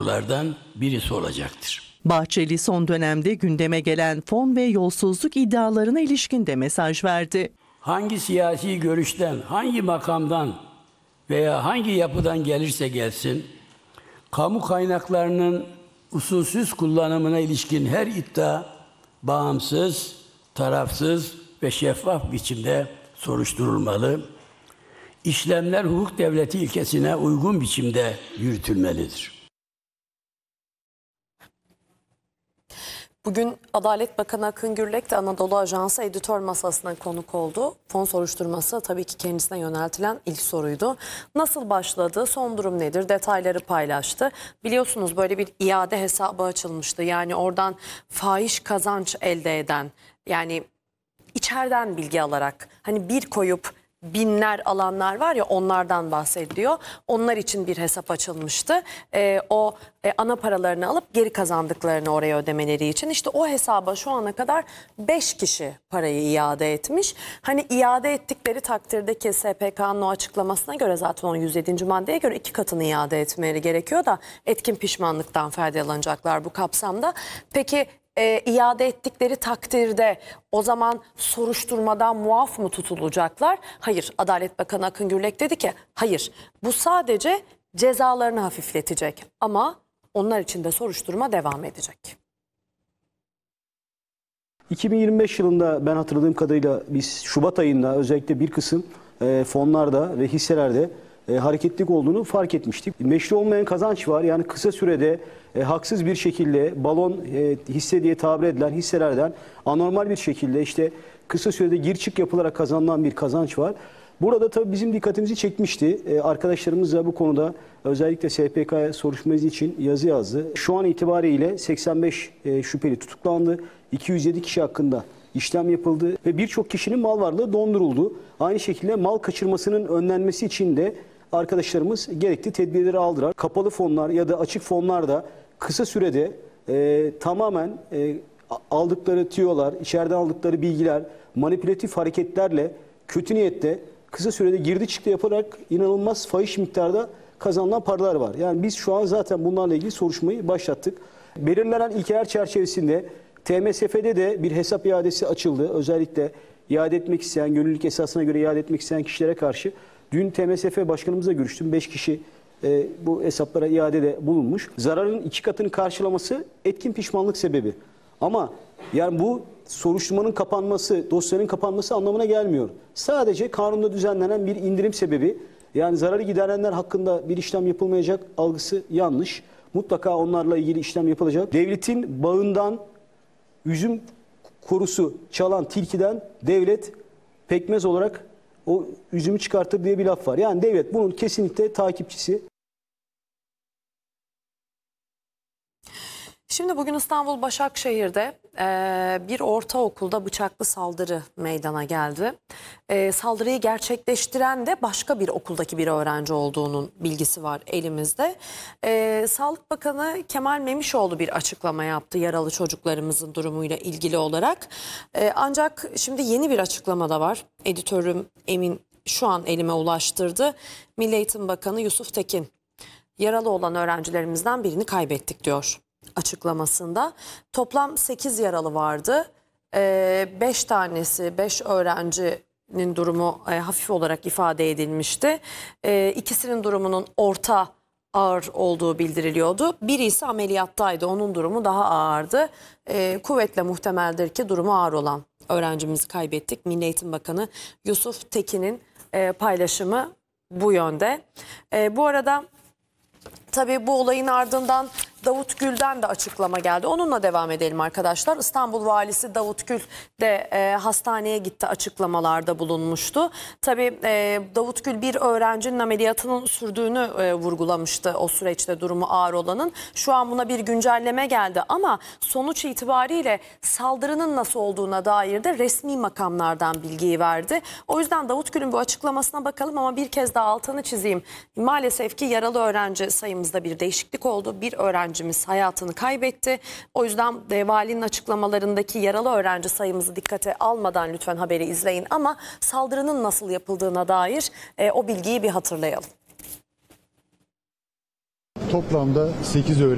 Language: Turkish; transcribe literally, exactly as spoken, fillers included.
lardan birisi olacaktır. Bahçeli son dönemde gündeme gelen fon ve yolsuzluk iddialarına ilişkin de mesaj verdi. Hangi siyasi görüşten, hangi makamdan veya hangi yapıdan gelirse gelsin, kamu kaynaklarının usulsüz kullanımına ilişkin her iddia bağımsız, tarafsız ve şeffaf biçimde soruşturulmalı. İşlemler hukuk devleti ilkesine uygun biçimde yürütülmelidir. Bugün Adalet Bakanı Akın Gürlek de Anadolu Ajansı editör masasına konuk oldu. Fon soruşturması tabii ki kendisine yöneltilen ilk soruydu. Nasıl başladı, son durum nedir, detayları paylaştı. Biliyorsunuz böyle bir iade hesabı açılmıştı. Yani oradan fahiş kazanç elde eden, yani içeriden bilgi alarak hani bir koyup binler alanlar var ya, onlardan bahsediliyor. Onlar için bir hesap açılmıştı. Ee, o e, ana paralarını alıp geri kazandıklarını oraya ödemeleri için. İşte o hesaba şu ana kadar beş kişi parayı iade etmiş. Hani iade ettikleri takdirdeki S P K'nın o açıklamasına göre zaten on yüz yedinci maddeye göre iki katını iade etmeleri gerekiyor da etkin pişmanlıktan faydalanacaklar bu kapsamda. Peki E, iade ettikleri takdirde o zaman soruşturmadan muaf mı tutulacaklar? Hayır, Adalet Bakanı Akın Gürlek dedi ki hayır, bu sadece cezalarını hafifletecek ama onlar için de soruşturma devam edecek. iki bin yirmi beş yılında ben hatırladığım kadarıyla biz Şubat ayında özellikle bir kısım e, fonlarda ve hisselerde e, hareketlilik olduğunu fark etmiştik. Meşru olmayan kazanç var, yani kısa sürede e, haksız bir şekilde balon e, hisse diye tabir edilen hisselerden anormal bir şekilde işte kısa sürede gir çık yapılarak kazanılan bir kazanç var. Burada tabii bizim dikkatimizi çekmişti. E, arkadaşlarımız da bu konuda özellikle S P K'ya soruşturmamız için yazı yazdı. Şu an itibariyle seksen beş e, şüpheli tutuklandı. iki yüz yedi kişi hakkında işlem yapıldı ve birçok kişinin mal varlığı donduruldu. Aynı şekilde mal kaçırmasının önlenmesi için de arkadaşlarımız gerekli tedbirleri aldılar. Kapalı fonlar ya da açık fonlarda kısa sürede e, tamamen e, aldıkları tüyolar, içeriden aldıkları bilgiler, manipülatif hareketlerle kötü niyette kısa sürede girdi çıktı yaparak inanılmaz fahiş miktarda kazanılan paralar var. Yani biz şu an zaten bunlarla ilgili soruşturmayı başlattık. Belirlenen ilkeler çerçevesinde T M S F'de de bir hesap iadesi açıldı. Özellikle iade etmek isteyen, gönüllülük esasına göre iade etmek isteyen kişilere karşı. Dün T M S F başkanımızla görüştüm. beş kişi e, bu hesaplara iadede bulunmuş. Zararın iki katını karşılaması etkin pişmanlık sebebi. Ama yani bu soruşturmanın kapanması, dosyanın kapanması anlamına gelmiyor. Sadece kanunda düzenlenen bir indirim sebebi. Yani zararı giderenler hakkında bir işlem yapılmayacak algısı yanlış. Mutlaka onlarla ilgili işlem yapılacak. Devletin bağından üzüm kurusu çalan tilkiden devlet pekmez olarak o üzümü çıkartır diye bir laf var. Yani devlet bunun kesinlikle takipçisi. Şimdi bugün İstanbul Başakşehir'de e, bir ortaokulda bıçaklı saldırı meydana geldi. E, saldırıyı gerçekleştiren de başka bir okuldaki bir öğrenci olduğunun bilgisi var elimizde. E, Sağlık Bakanı Kemal Memişoğlu bir açıklama yaptı yaralı çocuklarımızın durumuyla ilgili olarak. E, ancak şimdi yeni bir açıklama da var. Editörüm Emin şu an elime ulaştırdı. Milli Eğitim Bakanı Yusuf Tekin, yaralı olan öğrencilerimizden birini kaybettik diyor açıklamasında. Toplam sekiz yaralı vardı. beş tanesi, beş öğrencinin durumu e, hafif olarak ifade edilmişti. E, ikisinin durumunun orta ağır olduğu bildiriliyordu. Biri ise ameliyattaydı. Onun durumu daha ağırdı. E, kuvvetle muhtemeldir ki durumu ağır olan öğrencimizi kaybettik. Milli Eğitim Bakanı Yusuf Tekin'in e, paylaşımı bu yönde. E, bu arada tabii bu olayın ardından Davut Gül'den de açıklama geldi. Onunla devam edelim arkadaşlar. İstanbul Valisi Davut Gül de e, hastaneye gitti, açıklamalarda bulunmuştu. Tabii e, Davut Gül bir öğrencinin ameliyatının sürdüğünü e, vurgulamıştı o süreçte durumu ağır olanın. Şu an buna bir güncelleme geldi ama sonuç itibariyle saldırının nasıl olduğuna dair de resmi makamlardan bilgiyi verdi. O yüzden Davut Gül'ün bu açıklamasına bakalım ama bir kez daha altını çizeyim. Maalesef ki yaralı öğrenci sayımızda bir değişiklik oldu. Bir öğrenci öğrencimiz hayatını kaybetti. O yüzden de valinin açıklamalarındaki yaralı öğrenci sayımızı dikkate almadan lütfen haberi izleyin. Ama saldırının nasıl yapıldığına dair e, o bilgiyi bir hatırlayalım. Toplamda sekiz öğrenci